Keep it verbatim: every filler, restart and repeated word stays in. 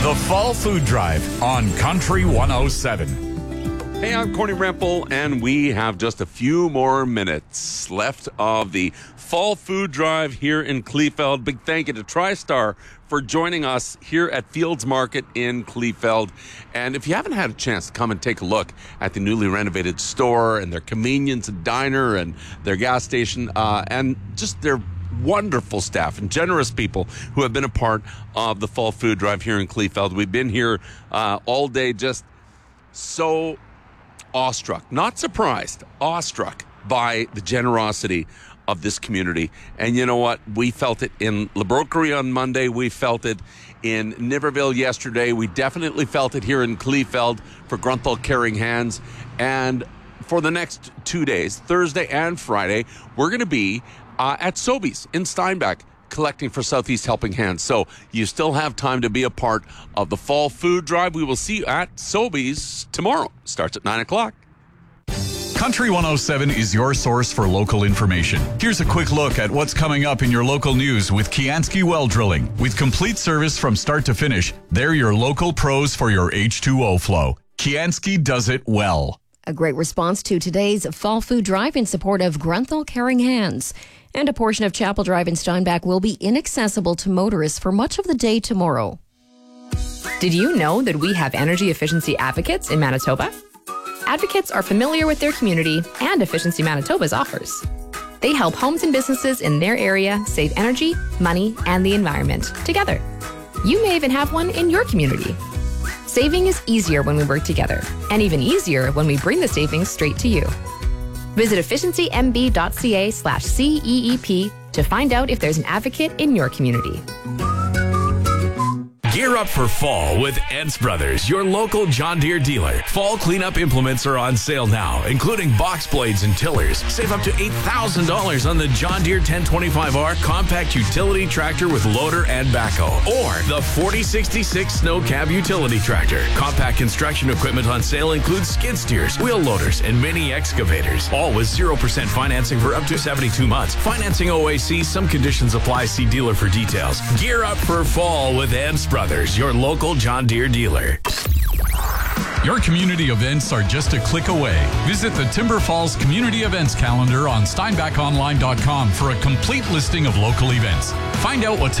The Fall Food Drive on Country one oh seven. Hey, I'm Corny Rempel, and we have just a few more minutes left of the Fall Food Drive here in Kleefeld. Big thank you to TriStar for joining us here at Fields Market in Kleefeld. And if you haven't had a chance to come and take a look at the newly renovated store and their convenience and diner and their gas station uh, and just their wonderful staff and generous people who have been a part of the Fall Food Drive here in Kleefeld. We've been here uh, all day, just so awestruck, not surprised, awestruck by the generosity of this community. And you know what? We felt it in La Broquerie on Monday. We felt it in Niverville yesterday. We definitely felt it here in Kleefeld for Grunthal Caring Hands. And for the next two days, Thursday and Friday, we're going to be uh, at Sobeys in Steinbach collecting for Southeast Helping Hands. So you still have time to be a part of the Fall Food Drive. We will see you at Sobeys tomorrow. Starts at nine o'clock. Country one oh seven is your source for local information. Here's a quick look at what's coming up in your local news with Kianski Well Drilling. With complete service from start to finish, they're your local pros for your H two O flow. Kianski does it well. A great response to today's Fall Food Drive in support of Grunthal Caring Hands. And a portion of Chapel Drive in Steinbach will be inaccessible to motorists for much of the day tomorrow. Did you know that we have energy efficiency advocates in Manitoba? Advocates are familiar with their community and Efficiency Manitoba's offers. They help homes and businesses in their area save energy, money, and the environment together. You may even have one in your community. Saving is easier when we work together, and even easier when we bring the savings straight to you. Visit efficiencymb.ca slash CEEP to find out if there's an advocate in your community. Gear up for fall with Ents Brothers, your local John Deere dealer. Fall cleanup implements are on sale now, including box blades and tillers. Save up to eight thousand dollars on the John Deere ten twenty-five R compact utility tractor with loader and backhoe, or the forty sixty-six snow cab utility tractor. Compact construction equipment on sale includes skid steers, wheel loaders, and mini excavators. All with zero percent financing for up to seventy-two months. Financing O A C, some conditions apply. See dealer for details. Gear up for fall with Ents Brothers, your local John Deere dealer. Your community events are just a click away. Visit the Timber Falls Community Events calendar on steinbach online dot com for a complete listing of local events. Find out what's